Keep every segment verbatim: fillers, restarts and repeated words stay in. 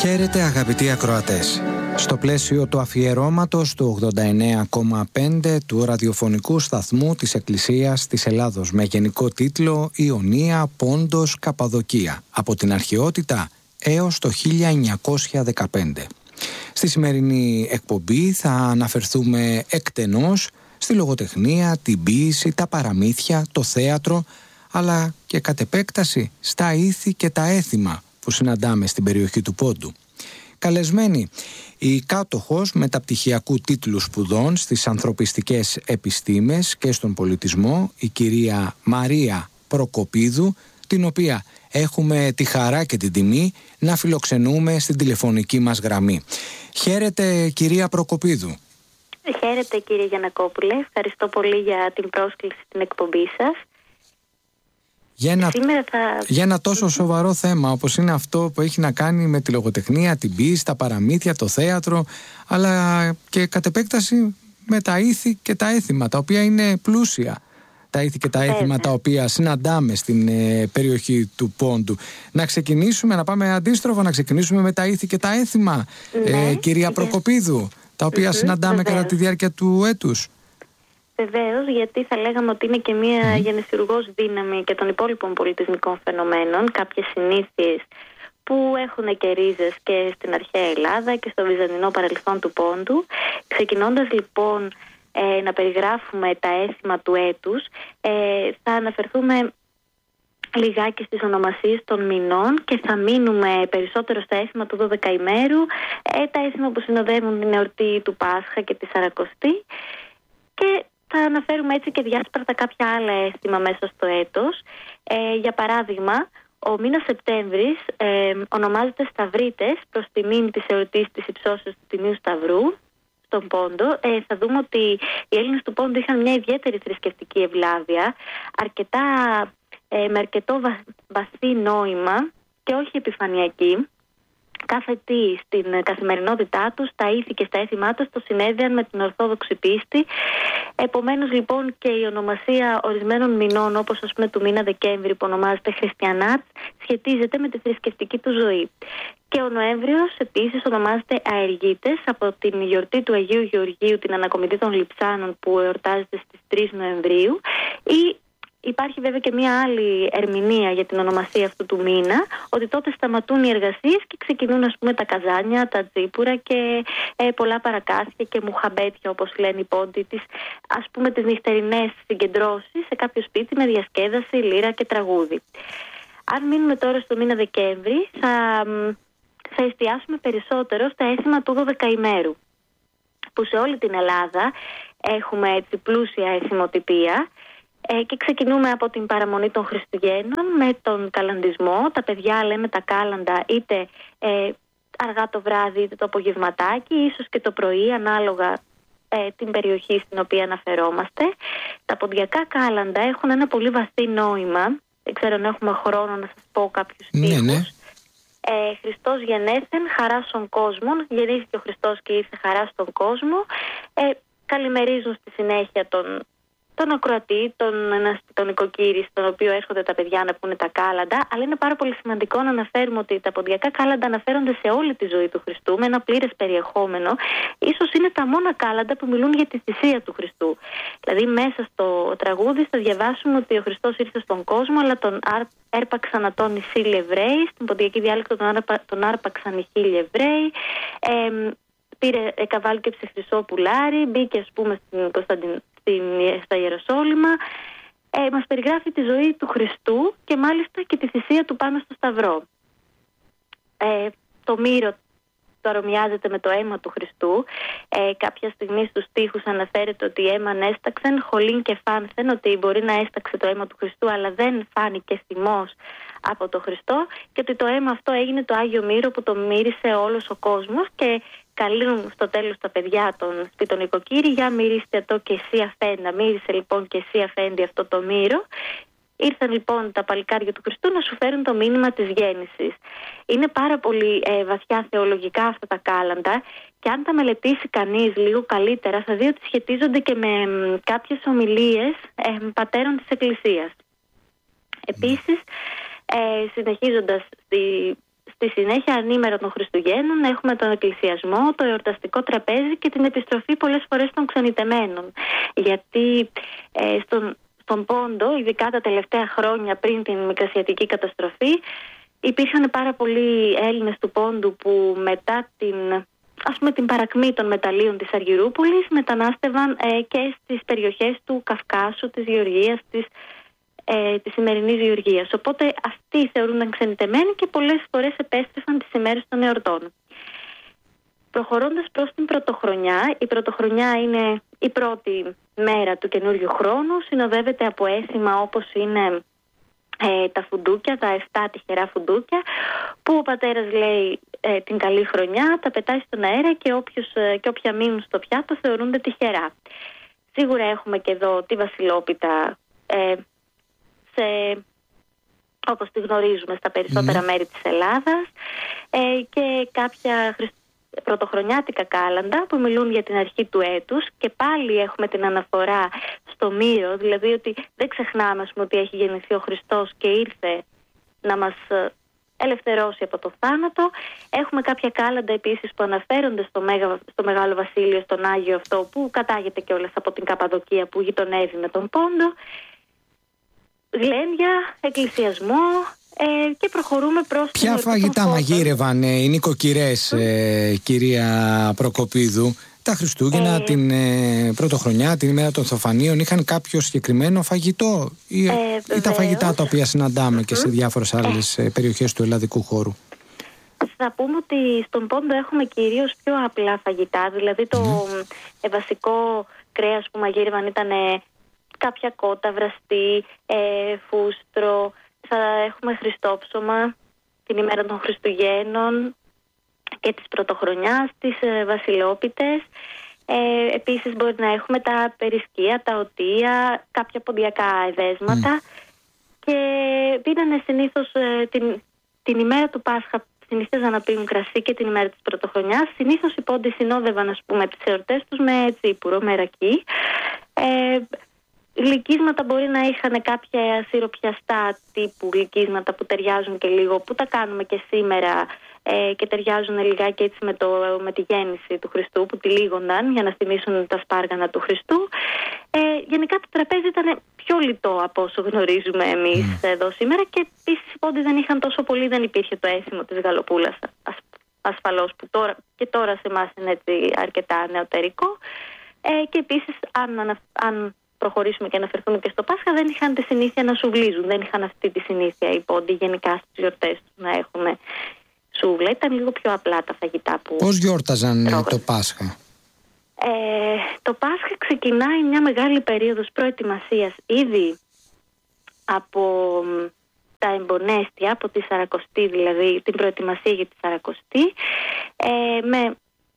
Χαίρετε αγαπητοί ακροατές. Στο πλαίσιο του αφιερώματος του ογδόντα εννέα κόμμα πέντε του ραδιοφωνικού σταθμού της Εκκλησίας της Ελλάδος με γενικό τίτλο «Ιωνία, Πόντος, Καπαδοκία. Από την αρχαιότητα έως το χίλια εννιακόσια δεκαπέντε». Στη σημερινή εκπομπή θα αναφερθούμε εκτενώς στη λογοτεχνία, την ποίηση, τα παραμύθια, το θέατρο, αλλά και κατ' επέκταση στα ήθη και τα έθιμα που συναντάμε στην περιοχή του Πόντου. Καλεσμένη η κάτοχος μεταπτυχιακού τίτλου σπουδών στις ανθρωπιστικές επιστήμες και στον πολιτισμό, η κυρία Μαρία Προκοπίδου, την οποία έχουμε τη χαρά και την τιμή να φιλοξενούμε στην τηλεφωνική μας γραμμή. Χαίρετε κυρία Προκοπίδου. Χαίρετε κύριε Γιαννακόπουλε, ευχαριστώ πολύ για την πρόσκληση στην εκπομπή σας. Για ένα, θα... για ένα τόσο σοβαρό θέμα όπως είναι αυτό που έχει να κάνει με τη λογοτεχνία, την ποίηση, τα παραμύθια, το θέατρο, αλλά και κατ' επέκταση με τα ήθη και τα έθιμα, τα οποία είναι πλούσια. Τα ήθη και τα έθιμα τα οποία συναντάμε στην ε, περιοχή του Πόντου. Να ξεκινήσουμε, να πάμε αντίστροφα, να ξεκινήσουμε με τα ήθη και τα έθιμα, ναι, ε, κυρία yeah. Προκοπίδου, τα οποία mm-hmm, συναντάμε βεβαίως. Κατά τη διάρκεια του έτους. Βεβαίως, γιατί θα λέγαμε ότι είναι και μια mm. γενεσιουργός δύναμη και των υπόλοιπων πολιτισμικών φαινομένων, κάποιες συνήθειες που έχουν και ρίζες και στην αρχαία Ελλάδα και στο βυζαντινό παρελθόν του Πόντου. Ξεκινώντας λοιπόν ε, να περιγράφουμε τα έθιμα του έτους, ε, θα αναφερθούμε λιγάκι στις ονομασίες των μηνών και θα μείνουμε περισσότερο στα έθιμα του δωδεκαημέρου, ε, τα έθιμα που συνοδεύουν την εορτή του Πάσχα και τη Σαρακοστή, και θα αναφέρουμε έτσι και διάσπαρτα κάποια άλλα αίσθημα μέσα στο έτος. Ε, για παράδειγμα, ο μήνας Σεπτέμβρης ε, ονομάζεται Σταυρίτες προς τιμήν της εορτής της υψώσεως του Τιμίου Σταυρού στον Πόντο. Ε, θα δούμε ότι οι Έλληνες του Πόντου είχαν μια ιδιαίτερη θρησκευτική ευλάβεια, αρκετά, ε, με αρκετό βα, βαθύ νόημα και όχι επιφανειακή. Κάθε τι στην καθημερινότητά τους, τα ήθη και στα έθιμά τους το συνέδεαν με την ορθόδοξη πίστη. Επομένως λοιπόν και η ονομασία ορισμένων μηνών, όπως ας πούμε του μήνα Δεκέμβρη που ονομάζεται Χριστιανάτς, σχετίζεται με τη θρησκευτική του ζωή. Και ο Νοέμβριος επίσης ονομάζεται Αεργίτες από την γιορτή του Αγίου Γεωργίου, την ανακομιδή των Λειψάνων που εορτάζεται στις τρεις Νοεμβρίου. Ή υπάρχει βέβαια και μια άλλη ερμηνεία για την ονομασία αυτού του μήνα, ότι τότε σταματούν οι εργασίες και ξεκινούν ας πούμε τα καζάνια, τα τζίπουρα και ε, πολλά παρακάσια και μουχαμπέτια, όπως λένε οι Πόντοι, τις, ας πούμε τις νυχτερινές συγκεντρώσεις σε κάποιο σπίτι με διασκέδαση, λύρα και τραγούδι. Αν μείνουμε τώρα στο μήνα Δεκέμβρη, θα, θα εστιάσουμε περισσότερο στα έθιμα του δωδεκαημέρου, που σε όλη την Ελλάδα έχουμε έτσι πλούσια έθιμοτυπία. Ε, και ξεκινούμε από την παραμονή των Χριστουγέννων με τον καλαντισμό. Τα παιδιά λέμε τα κάλαντα είτε ε, αργά το βράδυ είτε το απογευματάκι, ίσως και το πρωί, ανάλογα ε, την περιοχή στην οποία αναφερόμαστε. Τα ποντιακά κάλαντα έχουν ένα πολύ βαθύ νόημα. Δεν ξέρω αν έχουμε χρόνο να σας πω κάποιους στίχους. Ναι, ναι. Ε, Χριστός γενέθεν χαρά στον κόσμο. Γεννήθηκε ο Χριστός και ήρθε χαρά στον κόσμο. Ε, καλημερίζουν στη συνέχεια τον τον ακροατή, τον, τον οικοκύρη, στον οποίο έρχονται τα παιδιά να πούνε τα κάλαντα, αλλά είναι πάρα πολύ σημαντικό να αναφέρουμε ότι τα ποντιακά κάλαντα αναφέρονται σε όλη τη ζωή του Χριστού με ένα πλήρες περιεχόμενο. Ίσως είναι τα μόνα κάλαντα που μιλούν για τη θυσία του Χριστού. Δηλαδή μέσα στο τραγούδι θα διαβάσουμε ότι ο Χριστός ήρθε στον κόσμο, αλλά τον άρπαξαν ατών οι χίλιοι Εβραίοι, στην ποντιακή διάλεκτο τον, άρπα, τον άρπαξαν οι χίλιοι Εβραίοι. Ε, πήρε, εκαβάλκεψε χρυσό πουλάρι, μπήκε ας πούμε στην Κωνσταντινούπολη, στα Ιεροσόλυμα, ε, μας περιγράφει τη ζωή του Χριστού και μάλιστα και τη θυσία του πάνω στο Σταυρό. Ε, το μύρο παρομοιάζεται με το αίμα του Χριστού. Ε, κάποια στιγμή στους στίχους αναφέρεται ότι έμαν έσταξεν, χολήν και φάνθεν, ότι μπορεί να έσταξε το αίμα του Χριστού αλλά δεν φάνηκε θυμός από το Χριστό, και ότι το αίμα αυτό έγινε το Άγιο Μύρο που το μύρισε όλος ο κόσμος, και καλούν στο τέλος τα παιδιά των σπίτων οικοκύρη, για μυρίστε το και εσύ αφέντα. Μύρισε λοιπόν και εσύ αφέντη αυτό το μύρο. Ήρθαν λοιπόν τα παλικάρια του Χριστού να σου φέρουν το μήνυμα της γέννησης. Είναι πάρα πολύ ε, βαθιά θεολογικά αυτά τα κάλαντα, και αν τα μελετήσει κανείς λίγο καλύτερα θα δει ότι σχετίζονται και με ε, κάποιες ομιλίες ε, πατέρων της Εκκλησίας. Επίσης, ε, συνεχίζοντας στη, Στη συνέχεια, ανήμερο των Χριστουγέννων, έχουμε τον εκκλησιασμό, το εορταστικό τραπέζι και την επιστροφή πολλές φορές των ξενιτεμένων. Γιατί ε, στον, στον Πόντο, ειδικά τα τελευταία χρόνια πριν την Μικρασιατική καταστροφή, υπήρχαν πάρα πολλοί Έλληνες του Πόντου που μετά την, ας πούμε, την παρακμή των μεταλλίων της Αργυρούπολης μετανάστευαν ε, και στις περιοχές του Καυκάσου, της Γεωργίας, της Ε, της σημερινής Γεωργίας. Οπότε αυτοί θεωρούνταν ξενιτεμένοι και πολλές φορές επέστρεφαν τις ημέρες των εορτών. Προχωρώντας προς την Πρωτοχρονιά, η Πρωτοχρονιά είναι η πρώτη μέρα του καινούριου χρόνου, συνοδεύεται από έθιμα όπως είναι ε, τα φουντούκια, τα εφτά τυχερά φουντούκια, που ο πατέρας λέει ε, την καλή χρονιά, τα πετάει στον αέρα και, όποιος, ε, και όποια μείνουν στο πιάτο θεωρούνται τυχερά. Σίγουρα έχουμε και εδώ τη βασιλόπιτα, ε, σε, όπως τη γνωρίζουμε στα περισσότερα mm. μέρη της Ελλάδας, ε, και κάποια χρησ... πρωτοχρονιάτικα κάλαντα που μιλούν για την αρχή του έτους, και πάλι έχουμε την αναφορά στο μύρο, δηλαδή ότι δεν ξεχνάμε, πούμε, ότι έχει γεννηθεί ο Χριστός και ήρθε να μας ελευθερώσει από το θάνατο. Έχουμε κάποια κάλαντα επίσης που αναφέρονται στο, Μέγα, στο Μεγάλο Βασίλειο, στον Άγιο αυτό, που κατάγεται κιόλας από την Καπαδοκία που γειτονεύει με τον Πόντο. Γλέντια, εκκλησιασμό, ε, και προχωρούμε προς... Ποια φαγητά μαγείρευαν ε, οι νοικοκυρές, ε, κυρία Προκοπίδου, τα Χριστούγεννα, ε, την ε, Πρωτοχρονιά, την ημέρα των Θεοφανίων? Είχαν κάποιο συγκεκριμένο φαγητό ή, ε, ή τα φαγητά τα οποία συναντάμε mm-hmm. και σε διάφορες άλλες ε. περιοχές του ελλαδικού χώρου? Θα πούμε ότι στον Πόντο έχουμε κυρίως πιο απλά φαγητά, δηλαδή το mm. ε, βασικό κρέας που μαγείρευαν ήταν... Ε, κάποια κότα, βραστή, ε, φούστρο. Θα έχουμε χριστόψωμα την ημέρα των Χριστουγέννων και της Πρωτοχρονιάς, τις ε, βασιλόπιτες. Ε, επίσης μπορεί να έχουμε τα περισκεία, τα οτεία, κάποια ποντιακά εδέσματα. Mm. Και πίνανε συνήθως ε, την, την ημέρα του Πάσχα, συνήθιζαν να πίνουν κρασί και την ημέρα της Πρωτοχρονιάς. Συνήθως οι πόντοι συνόδευαν, ας πούμε, τις εορτές τους με τσίπουρο, με ρακί. Ε, Γλυκίσματα μπορεί να είχαν κάποια σιροπιαστά τύπου γλυκίσματα που ταιριάζουν και λίγο, που τα κάνουμε και σήμερα ε, και ταιριάζουν λιγάκι έτσι με, το, με τη γέννηση του Χριστού, που τυλίγονταν για να θυμίσουν τα σπάργανα του Χριστού. Ε, γενικά το τραπέζι ήταν πιο λιτό από όσο γνωρίζουμε εμείς mm. εδώ σήμερα, και επίσης οι πόντοι δεν είχαν τόσο πολύ, δεν υπήρχε το έθιμο της γαλοπούλας ασ, ασφαλώς, που τώρα, και τώρα σε εμάς είναι έτσι αρκετά νεωτερικό. Ε, και επίσης αν, αν προχωρήσουμε και αναφερθούμε και στο Πάσχα, δεν είχαν τη συνήθεια να σουβλίζουν. Δεν είχαν αυτή τη συνήθεια οι πόντοι γενικά στις γιορτές τους να έχουν σούβλα. Ήταν λίγο πιο απλά τα φαγητά που... Πώς γιόρταζαν τρώγαν το Πάσχα? Ε, το Πάσχα ξεκινάει μια μεγάλη περίοδος προετοιμασίας ήδη από τα εμπονέστια, από τη Σαρακοστή, δηλαδή την προετοιμασία για τη Σαρακοστή, ε, με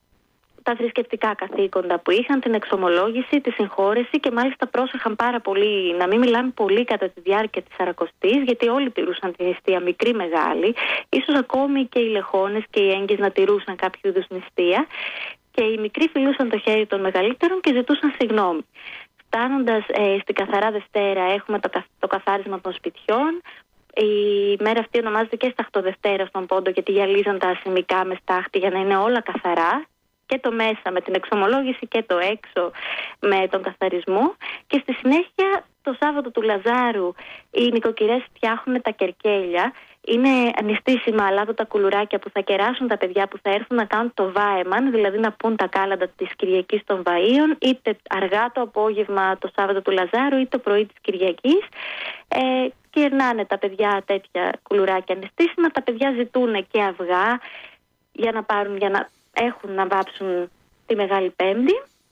τα θρησκευτικά καθήκοντα που είχαν, την εξομολόγηση, τη συγχώρεση, και μάλιστα πρόσεχαν πάρα πολύ να μην μιλάνε πολύ κατά τη διάρκεια της Σαρακοστής, γιατί όλοι τηρούσαν την νηστεία, μικρή μεγάλη, ίσως ακόμη και οι λεχόνες και οι έγκυες να τηρούσαν κάποιο είδους νηστεία, και οι μικροί φιλούσαν το χέρι των μεγαλύτερων και ζητούσαν συγγνώμη. Φτάνοντας ε, στην Καθαρά Δευτέρα έχουμε το, το καθάρισμα των σπιτιών. Η μέρα αυτή ονομάζεται και Σταχτοδευτέρα στον Πόντο, γιατί γυαλίζαν τα ασημικά με στάχτη για να είναι όλα καθαρά, και το μέσα με την εξομολόγηση και το έξω με τον καθαρισμό. Και στη συνέχεια το Σάββατο του Λαζάρου οι νοικοκυρές φτιάχνουν τα κερκέλια. Είναι νηστίσιμα αλάτωτα κουλουράκια που θα κεράσουν τα παιδιά που θα έρθουν να κάνουν το βάεμαν, δηλαδή να πούν τα κάλαντα της Κυριακής των Βαΐων, είτε αργά το απόγευμα το Σάββατο του Λαζάρου είτε το πρωί της Κυριακής. Ε, κερνάνε τα παιδιά τέτοια κουλουράκια νηστίσιμα. Τα παιδιά ζητούν και αυγά για να πάρουν, για να έχουν να βάψουν τη Μεγάλη Πέμπτη,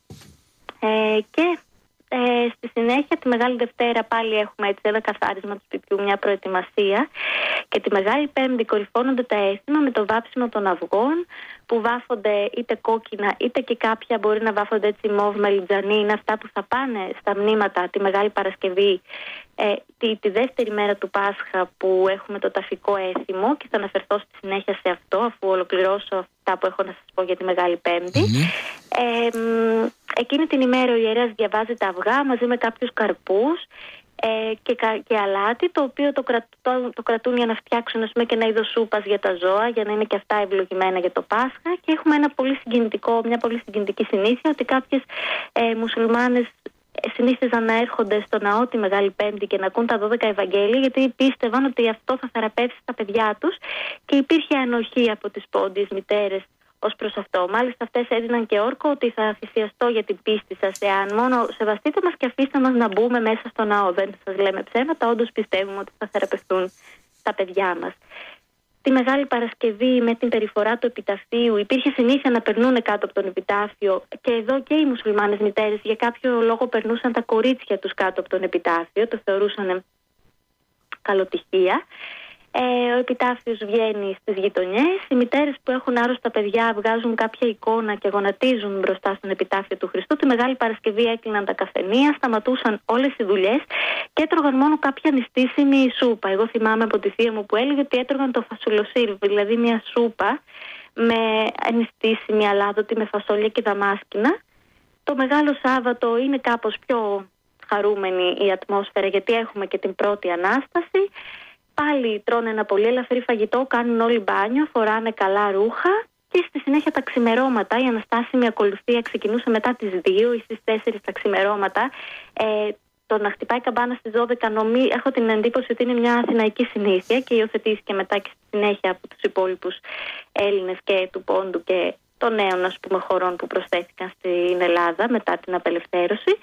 ε, και ε, στη συνέχεια τη Μεγάλη Δευτέρα πάλι έχουμε έτσι ένα καθάρισμα του σπιτιού, μια προετοιμασία, και τη Μεγάλη Πέμπτη κορυφώνονται τα έθιμα με το βάψιμο των αυγών, που βάφονται είτε κόκκινα είτε και κάποια μπορεί να βάφονται έτσι μόβ μελιτζανί. Είναι αυτά που θα πάνε στα μνήματα τη Μεγάλη Παρασκευή, ε, τη, τη δεύτερη μέρα του Πάσχα, που έχουμε το ταφικό έθιμο, και θα αναφερθώ στη συνέχεια σε αυτό αφού ολοκληρώσω αυτά που έχω να σας πω για τη Μεγάλη Πέμπτη. Mm-hmm. Ε, εκείνη την ημέρα ο ιερέας διαβάζει τα αυγά μαζί με κάποιους καρπούς, Ε, και, και αλάτι, το οποίο το, κρατ, το, το κρατούν για να φτιάξουν, ας πούμε, και ένα είδος σούπας για τα ζώα, για να είναι και αυτά ευλογημένα για το Πάσχα. Και έχουμε ένα πολύ συγκινητικό, μια πολύ συγκινητική συνήθεια, ότι κάποιες ε, μουσουλμάνες συνήθιζαν να έρχονται στο ναό τη Μεγάλη Πέμπτη και να ακούν τα δώδεκα Ευαγγέλια, γιατί πίστευαν ότι αυτό θα θεραπεύσει τα παιδιά τους, και υπήρχε ανοχή από τις πόντιες μητέρες ως προς αυτό. Μάλιστα, αυτές έδιναν και όρκο ότι θα θυσιαστώ για την πίστη σας, εάν μόνο σεβαστείτε μας και αφήστε μας να μπούμε μέσα στο ναό. Δεν σας λέμε ψέματα, όντως πιστεύουμε ότι θα θεραπευτούν τα παιδιά μας. Τη Μεγάλη Παρασκευή, με την περιφορά του επιταφείου, υπήρχε συνήθεια να περνούν κάτω από τον επιτάφιο, και εδώ και οι μουσουλμάνες μητέρες για κάποιο λόγο περνούσαν τα κορίτσια τους κάτω από τον επιτάφιο, το θεωρούσαν καλοτυχία. Ε, ο επιτάφιος βγαίνει στις γειτονιές. Οι μητέρες που έχουν άρρωστα παιδιά βγάζουν κάποια εικόνα και γονατίζουν μπροστά στον επιτάφιο του Χριστού. Τη Μεγάλη Παρασκευή έκλειναν τα καφενεία, σταματούσαν όλες οι δουλειές και έτρωγαν μόνο κάποια νηστίσιμη σούπα. Εγώ θυμάμαι από τη θεία μου που έλεγε ότι έτρωγαν το φασουλοσύρβ, δηλαδή μια σούπα με νηστίσιμη αλάδοτη, με φασόλια και δαμάσκηνα. Το Μεγάλο Σάββατο είναι κάπως πιο χαρούμενη η ατμόσφαιρα, γιατί έχουμε και την πρώτη Ανάσταση. Πάλι τρώνε ένα πολύ ελαφρύ φαγητό, κάνουν όλοι μπάνιο, φοράνε καλά ρούχα, και στη συνέχεια τα ξημερώματα. Η αναστάσιμη ακολουθία ξεκινούσε μετά τις δύο ή στις τέσσερις τα ξημερώματα. Ε, το να χτυπάει καμπάνα στις δώδεκα, νομί, έχω την εντύπωση ότι είναι μια αθηναϊκή συνήθεια και υιοθετήθηκε μετά και στη συνέχεια από τους υπόλοιπους Έλληνες και του Πόντου και των νέων, ας πούμε, χωρών που προσθέθηκαν στην Ελλάδα μετά την απελευθέρωση.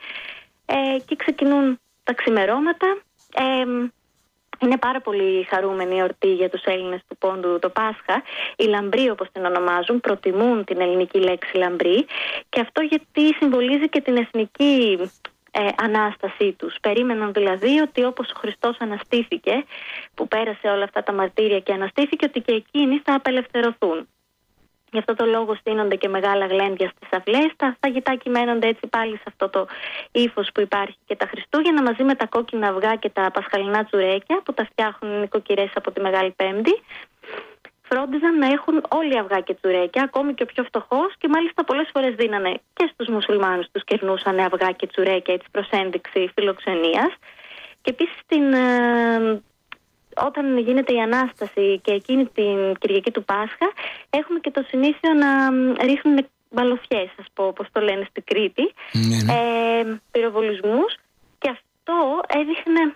Ε, και ξεκινούν τα ξημερώματα. Ε, Είναι πάρα πολύ χαρούμενη η εορτή για τους Έλληνες του Πόντου το Πάσχα. Οι λαμπροί, όπως την ονομάζουν, προτιμούν την ελληνική λέξη λαμπρή, και αυτό γιατί συμβολίζει και την εθνική ε, ανάστασή τους. Περίμεναν δηλαδή ότι όπως ο Χριστός αναστήθηκε, που πέρασε όλα αυτά τα μαρτύρια και αναστήθηκε, ότι και εκείνοι θα απελευθερωθούν. Γι' αυτό το λόγο στείνονται και μεγάλα γλέντια στις αυλές. Τα φαγητά κυμαίνονται έτσι πάλι σε αυτό το ύφος που υπάρχει και τα Χριστούγεννα, μαζί με τα κόκκινα αυγά και τα πασχαλινά τσουρέκια που τα φτιάχνουν οι νοικοκυρές από τη Μεγάλη Πέμπτη. Φρόντιζαν να έχουν όλοι αυγά και τσουρέκια, ακόμη και ο πιο φτωχός, και μάλιστα πολλές φορές δίνανε και στους μουσουλμάνους, τους κερνούσαν αυγά και τσουρέκια, έτσι προς ένδειξη φιλοξενίας. Και επίσης την. Ε, Όταν γίνεται η Ανάσταση και εκείνη την Κυριακή του Πάσχα, έχουμε και το συνήθειο να ρίχνουν μπαλοφιές, ας πω, όπως το λένε στην Κρήτη, mm. ε, πυροβολισμούς, και αυτό έδειχνε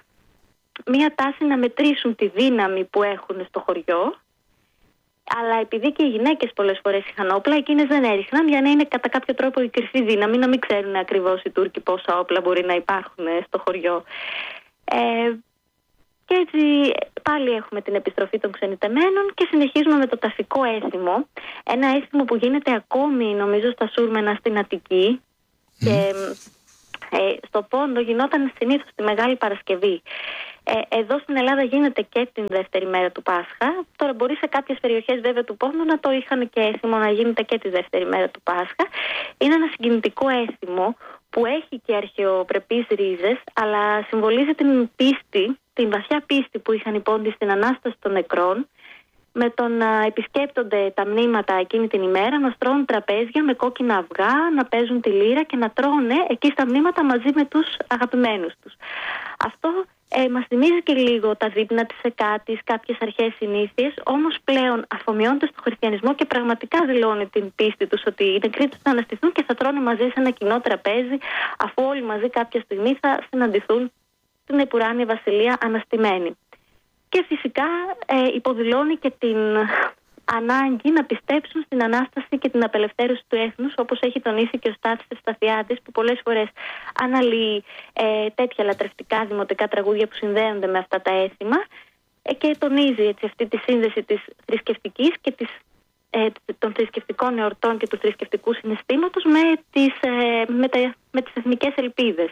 μία τάση να μετρήσουν τη δύναμη που έχουν στο χωριό. Αλλά επειδή και οι γυναίκες πολλές φορές είχαν όπλα, εκείνες δεν έριχναν, για να είναι κατά κάποιο τρόπο η κρυφή δύναμη, να μην ξέρουν ακριβώς οι Τούρκοι πόσα όπλα μπορεί να υπάρχουν στο χωριό. Ε, Και έτσι πάλι έχουμε την επιστροφή των ξενιτεμένων και συνεχίζουμε με το ταφικό έθιμο. Ένα έθιμο που γίνεται ακόμη, νομίζω, στα Σούρμενα στην Αττική. Mm. Και ε, στο Πόντο γινόταν συνήθως τη Μεγάλη Παρασκευή. Ε, εδώ στην Ελλάδα γίνεται και την δεύτερη μέρα του Πάσχα. Τώρα μπορεί σε κάποιες περιοχές βέβαια του Πόντου να το είχαν και έθιμο να γίνεται και τη δεύτερη μέρα του Πάσχα. Είναι ένα συγκινητικό έθιμο που έχει και αρχαιοπρεπείς ρίζες, αλλά συμβολίζει την πίστη, την βαθιά πίστη που είχαν οι Πόντοι στην Ανάσταση των νεκρών, με το να επισκέπτονται τα μνήματα εκείνη την ημέρα, να στρώνουν τραπέζια με κόκκινα αυγά, να παίζουν τη λύρα και να τρώνε εκεί στα μνήματα μαζί με τους αγαπημένους τους. Αυτό ε, μας θυμίζει και λίγο τα δείπνα της Εκάτης, κάποιες αρχαίες συνήθειες, όμως πλέον αφομοιώνται στο χριστιανισμό και πραγματικά δηλώνει την πίστη τους ότι οι νεκροί τους θα αναστηθούν και θα τρώνε μαζί σε ένα κοινό τραπέζι, αφού όλοι μαζί κάποια στιγμή θα συναντηθούν στην επουράνια βασιλεία αναστημένοι. Και φυσικά ε, υποδηλώνει και την ανάγκη να πιστέψουν στην Ανάσταση και την απελευθέρωση του έθνους, όπως έχει τονίσει και ο Στάθης Ευσταθιάδης, που πολλές φορές αναλύει ε, τέτοια λατρευτικά δημοτικά τραγούδια που συνδέονται με αυτά τα έθιμα, ε, και τονίζει έτσι αυτή τη σύνδεση της θρησκευτικής και της, ε, των θρησκευτικών εορτών και του θρησκευτικού συναισθήματος με τις, ε, με τα, με τις εθνικές ελπίδες.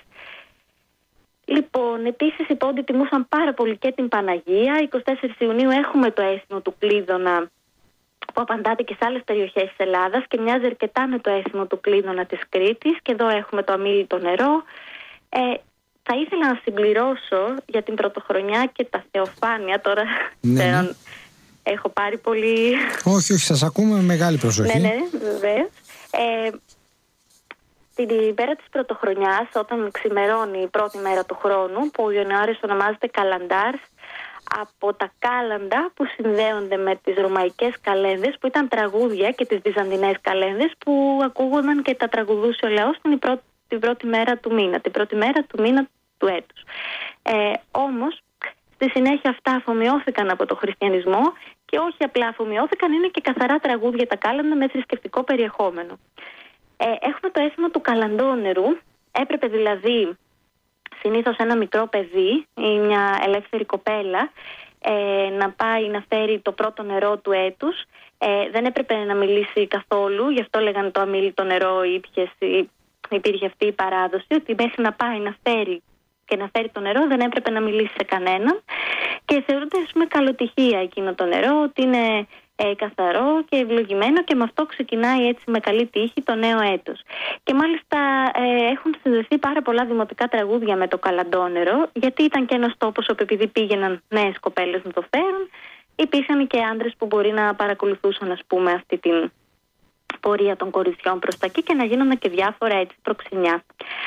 Λοιπόν, επίσης οι Πόντοι τιμούσαν πάρα πολύ και την Παναγία. εικοστή τέταρτη Ιουνίου έχουμε το έθιμο του Κλείδωνα, που απαντάται και σε άλλες περιοχές της Ελλάδας και μοιάζει αρκετά με το έθιμο του Κλείδωνα της Κρήτης, και εδώ έχουμε το αμίλητο νερό. Ε, θα ήθελα να συμπληρώσω για την Πρωτοχρονιά και τα Θεοφάνεια. Τώρα ναι, ναι. έχω πάρει πολύ... Όχι, όχι, σας ακούμε με μεγάλη προσοχή. Ναι, ναι, βεβαίως. Ε, την πέρα της πρωτοχρονιάς, όταν ξημερώνει η πρώτη μέρα του χρόνου, που ο Ιανουάριος ονομάζεται Καλαντάρς, από τα κάλαντα που συνδέονται με τις ρωμαϊκές καλένδες, που ήταν τραγούδια, και τις βυζαντινές καλένδες που ακούγονταν και τα τραγουδούσε ο λαός την πρώτη, την πρώτη μέρα του μήνα, την πρώτη μέρα του μήνα του έτους. Ε, όμως, στη συνέχεια αυτά αφομοιώθηκαν από το χριστιανισμό, και όχι απλά αφομοιώθηκαν, είναι και καθαρά τραγούδια τα κάλαντα με θρησκευτικό περιεχόμενο. Ε, έχουμε το αίσθημα του καλαντόνερου. Έπρεπε δηλαδή συνήθως ένα μικρό παιδί ή μια ελεύθερη κοπέλα ε, να πάει να φέρει το πρώτο νερό του έτους. Ε, δεν έπρεπε να μιλήσει καθόλου, γι' αυτό λέγανε το αμίλητο νερό, ήπιες, υπήρχε αυτή η παράδοση, ότι μέχρι να πάει να φέρει και να φέρει το νερό δεν έπρεπε να μιλήσει σε κανέναν, και θεωρούνται, ας πούμε, καλοτυχία εκείνο το νερό, ότι είναι ε, καθαρό και ευλογημένο, και με αυτό ξεκινάει έτσι με καλή τύχη το νέο έτος. Και μάλιστα ε, έχουν συνδεθεί πάρα πολλά δημοτικά τραγούδια με το καλαντόνερο, γιατί ήταν και ένας τόπος όπου, επειδή πήγαιναν νέες κοπέλες να το φέρουν, υπήρχαν και άντρες που μπορεί να παρακολουθούσαν, ας πούμε, αυτή την πορεία των κοριτσιών προς τα εκεί, και να γίνονται και διάφορα έτσι προξενιά.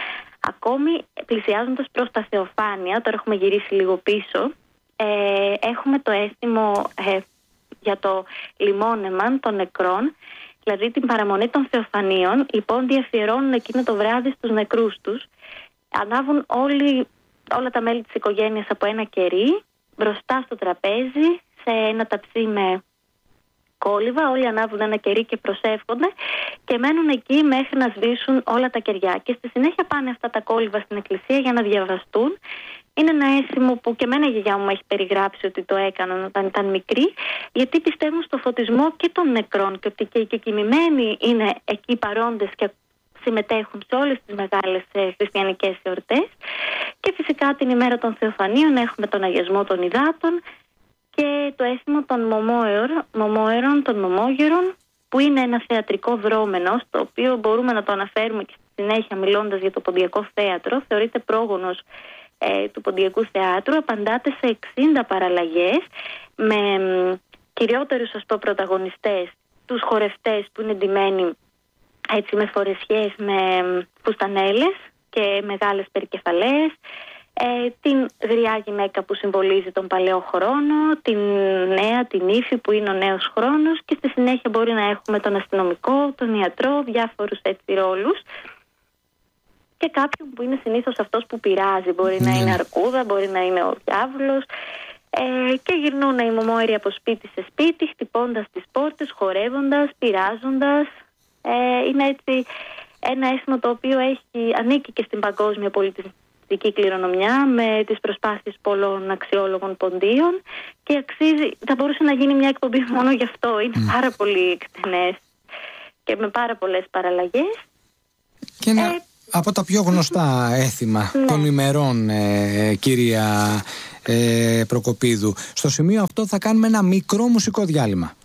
Ακόμη πλησιάζοντας προς τα Θεοφάνεια, τώρα έχουμε γυρίσει λίγο πίσω, ε, έχουμε το αίσθημα ε, για το λιμόνεμα των νεκρών, δηλαδή την παραμονή των Θεοφανίων. Οι πόντιοι αφιερώνουν εκείνο το βράδυ στους νεκρούς τους. Ανάβουν όλοι, όλα τα μέλη της οικογένειας από ένα κερί, μπροστά στο τραπέζι, σε ένα ταψί με κόλληβα. Όλοι ανάβουν ένα κερί και προσεύχονται και μένουν εκεί μέχρι να σβήσουν όλα τα κεριά. Και στη συνέχεια πάνε αυτά τα κόλληβα στην εκκλησία για να διαβαστούν. Είναι ένα αίσθημα που και εμένα η γιαγιά μου έχει περιγράψει ότι το έκαναν όταν ήταν μικρή, γιατί πιστεύουν στο φωτισμό και των νεκρών, και ότι και οι κεκοιμημένοι είναι εκεί παρόντες και συμμετέχουν σε όλες τις μεγάλες χριστιανικές εορτές. Και φυσικά την ημέρα των Θεοφανίων έχουμε τον αγιασμό των υδάτων και το αίσθημα των μωμόερων, των μωμόγερων, που είναι ένα θεατρικό δρόμενο, το οποίο μπορούμε να το αναφέρουμε και στη συνέχεια μιλώντας για το Ποντιακό Θέατρο. Θεωρείται πρόγονος ε, του Ποντιακού Θεάτρου. Απαντάται σε εξήντα παραλλαγές με κυριότερους, ας πω, πρωταγωνιστές, τους χορευτές που είναι ντυμένοι έτσι με φορεσιές, με φουστανέλες και μεγάλες περικεφαλές, ε, την γριά γυναίκα που συμβολίζει τον παλαιό χρόνο, την νέα, την ύφη που είναι ο νέος χρόνος, και στη συνέχεια μπορεί να έχουμε τον αστυνομικό, τον ιατρό, διάφορους έτσι ρόλους, και κάποιον που είναι συνήθως αυτός που πειράζει. Μπορεί να είναι αρκούδα, μπορεί να είναι ο διάβολος. Ε, και γυρνούν οι μωμόεροι από σπίτι σε σπίτι, χτυπώντας τις πόρτες, χορεύοντας, πειράζοντας. Ε, είναι έτσι ένα αίσθημα το οποίο έχει ανήκει και στην παγκόσμια πολιτιστική κληρονομιά, με τις προσπάθειες πολλών αξιόλογων ποντίων, και αξίζει, θα μπορούσε να γίνει μια εκπομπή μόνο γι' αυτό. Είναι mm. πάρα πολύ εκτενές και με πάρα πολλές παραλλαγές. Και ένα ε, από τα πιο γνωστά έθιμα ναι. των ημερών, ε, κυρία ε, Προκοπίδου. Στο σημείο αυτό θα κάνουμε ένα μικρό μουσικό διάλειμμα.